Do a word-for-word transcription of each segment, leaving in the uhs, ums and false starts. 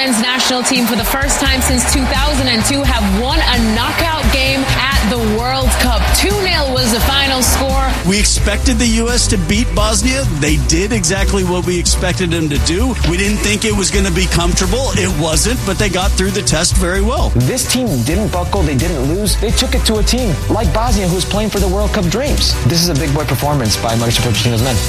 men's national team, for the first time since two thousand two, have won a knockout game at the World Cup. two nil was the final score. We expected the U S to beat Bosnia. They did exactly what we expected them to do. We didn't think it was going to be comfortable. It wasn't, but they got through the test very well. This team didn't buckle. They didn't lose. They took it to a team like Bosnia, who was playing for the World Cup dreams. This is a big boy performance by Mauricio Pochettino's men.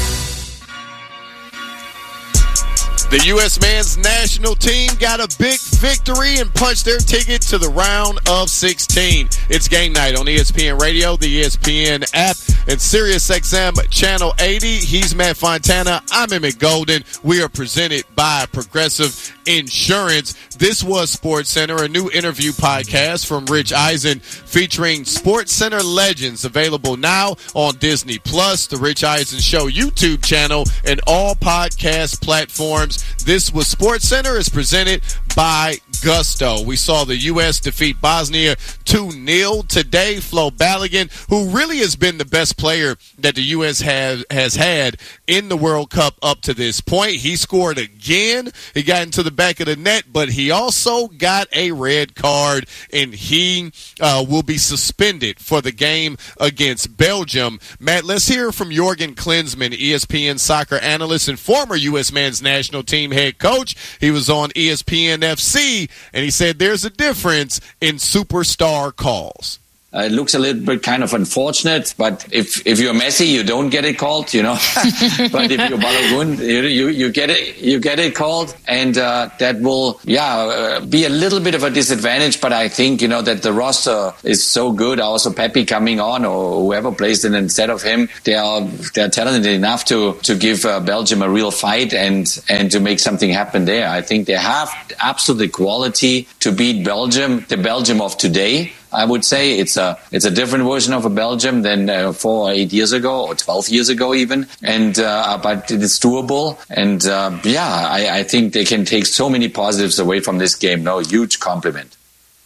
The U S men's national team got a big victory and punched their ticket to the round of sixteen. It's game night on E S P N Radio, the E S P N app, and SiriusXM Channel eighty. He's Matt Fontana. I'm Emmett Golden. We are presented by Progressive Insurance. This was SportsCenter, a new interview podcast from Rich Eisen featuring SportsCenter legends, available now on Disney Plus, the Rich Eisen Show YouTube channel, and all podcast platforms. This was SportsCenter, is presented by Gusto. We saw the U S defeat Bosnia two nil today. Flo Balogun, who really has been the best player that the U S has, has had in the World Cup up to this point. He scored again. He got into the back of the net, but he also got a red card, and he uh, will be suspended for the game against Belgium. Matt, let's hear from Jürgen Klinsmann, E S P N soccer analyst and former U S men's national team head coach. He was on E S P N F C, and he said there's a difference in superstar calls. Uh, it looks a little bit kind of unfortunate, but if if you're Messi, you don't get it called, you know. But if you're Balogun, you, you you get it you get it called, and uh, that will yeah uh, be a little bit of a disadvantage. But I think you know that the roster is so good. Also, Pepe coming on, or whoever plays in instead of him, they are they're talented enough to to give uh, Belgium a real fight and and to make something happen there. I think they have absolute quality to beat Belgium, the Belgium of today. I would say it's a it's a different version of a Belgium than uh, four or eight years ago or twelve years ago even, and uh, but it's doable. And uh, yeah, I, I think they can take so many positives away from this game. No, huge compliment.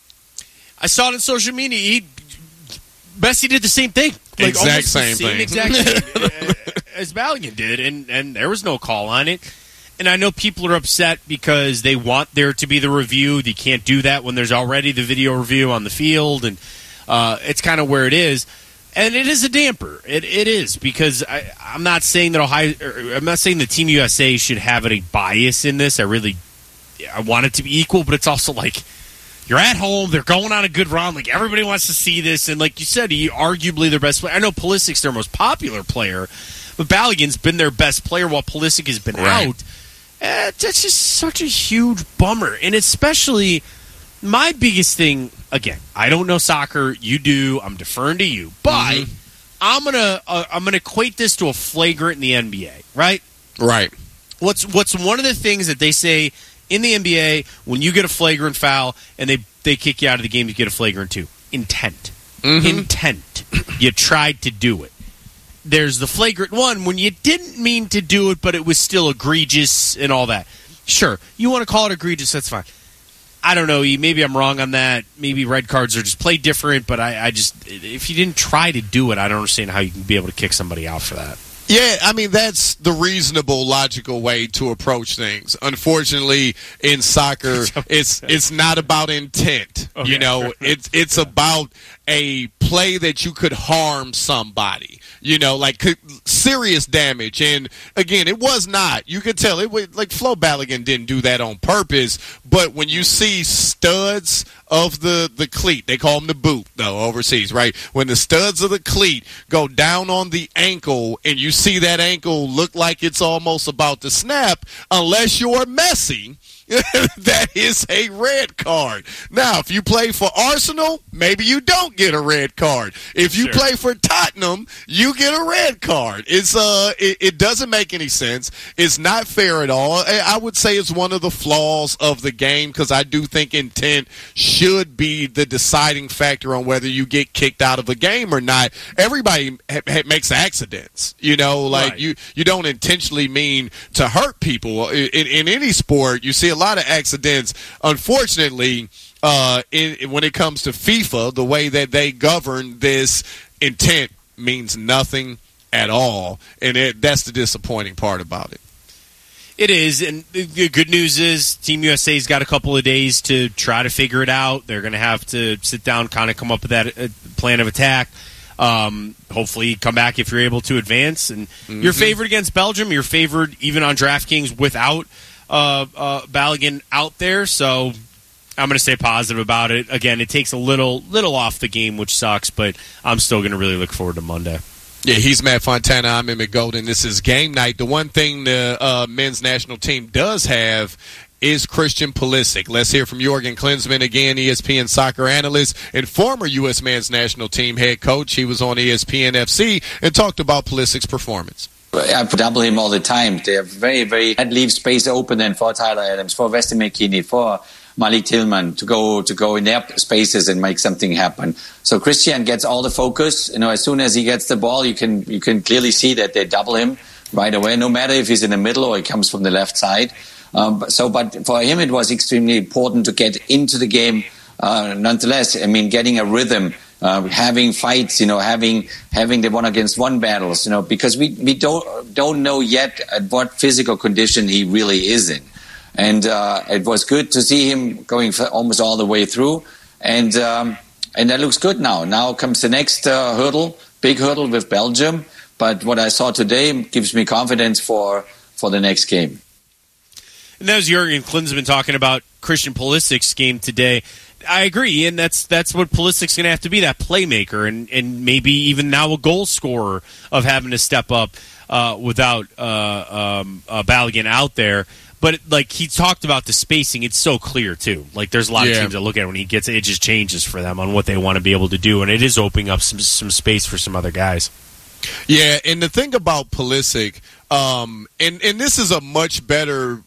I saw it on social media. He, Messi did the same thing, like exact same, same thing, exact thing as Balogun did, and and there was no call on it. And I know people are upset because they want there to be the review. You can't do that when there's already the video review on the field, and uh, it's kind of where it is. And it is a damper. It it is because I, I'm not saying that Ohio. I'm not saying that Team U S A should have any bias in this. I really, I want it to be equal, but it's also like you're at home. They're going on a good run. Like everybody wants to see this, and like you said, he arguably their best player. I know Pulisic's their most popular player, but Balogun's been their best player while Pulisic has been right. out. Uh, that's just such a huge bummer. And especially my biggest thing, again, I don't know soccer. You do. I'm deferring to you. But mm-hmm. I'm going to uh, I'm gonna equate this to a flagrant in the N B A, right? Right. What's what's one of the things that they say in the N B A when you get a flagrant foul and they, they kick you out of the game, you get a flagrant two? Intent. Mm-hmm. Intent. You tried to do it. There's the flagrant one when you didn't mean to do it, but it was still egregious and all that. Sure, you want to call it egregious, that's fine. I don't know, maybe I'm wrong on that. Maybe red cards are just played different, but I, I just, if you didn't try to do it, I don't understand how you can be able to kick somebody out for that. Yeah, I mean, that's the reasonable, logical way to approach things. Unfortunately, in soccer, it's it's not about intent. Okay. You know, it's it's about a play that you could harm somebody. You know, like serious damage. And again, it was not. You could tell it was like Flo Balogun didn't do that on purpose. But when you see studs of the, the cleat, they call them the boot, though, overseas, right? When the studs of the cleat go down on the ankle and you see that ankle look like it's almost about to snap, unless you're Messi, that is a red card. Now, if you play for Arsenal, maybe you don't get a red card. If you sure. play for Tottenham, you get a red card. It's uh, it, it doesn't make any sense. It's not fair at all. I would say it's one of the flaws of the game because I do think intent should be the deciding factor on whether you get kicked out of a game or not. Everybody ha- ha- makes accidents. You know, like right. you, you don't intentionally mean to hurt people. In, in any sport, you see a lot of accidents. Unfortunately, uh, in, when it comes to FIFA, the way that they govern this, intent means nothing at all, and it, that's the disappointing part about it. It is, and the good news is Team U S A's got a couple of days to try to figure it out. They're going to have to sit down, kind of come up with that uh, plan of attack. Um, hopefully come back if you're able to advance. And mm-hmm. You're favored against Belgium. You're favored even on DraftKings without uh, uh, Balogun out there. So I'm going to stay positive about it. Again, it takes a little little off the game, which sucks, but I'm still going to really look forward to Monday. Yeah, he's Matt Fontana. I'm Emmett Golden. This is Game Night. The one thing the uh, men's national team does have is Christian Pulisic. Let's hear from Jürgen Klinsmann, again, E S P N soccer analyst and former U S men's national team head coach. He was on E S P N F C and talked about Pulisic's performance. I double him all the time. They are very, very... That leaves space open then for Tyler Adams, for Weston McKennie, for Malik Tillman to go to go in their spaces and make something happen. So Christian gets all the focus. You know, as soon as he gets the ball, you can you can clearly see that they double him right away, no matter if he's in the middle or he comes from the left side. Um, so, but for him, it was extremely important to get into the game. Uh, nonetheless, I mean, getting a rhythm, uh, having fights, you know, having having the one against one battles, you know, because we we don't don't know yet at what physical condition he really is in. And uh, it was good to see him going almost all the way through. And um, and that looks good now. Now comes the next uh, hurdle, big hurdle with Belgium. But what I saw today gives me confidence for, for the next game. And that was Jürgen Klinsmann talking about Christian Pulisic's game today. I agree, and that's that's what Pulisic's going to have to be, that playmaker, and, and maybe even now a goal scorer of having to step up uh, without uh, um, uh, Balogun out there. But, like, he talked about the spacing. It's so clear, too. Like, there's a lot yeah. of teams that look at it when he gets it. It just changes for them on what they want to be able to do. And it is opening up some some space for some other guys. Yeah, and the thing about Pulisic, um, and, and this is a much better